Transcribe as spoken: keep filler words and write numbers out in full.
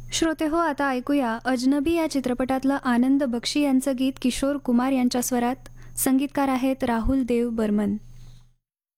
श्रोते हो, आता ऐकूया अजनबी या चित्रपटातलं आनंद बक्षी यांचं गीत किशोर कुमार यांच्या स्वरात. संगीतकार आहेत राहुल देव बर्मन.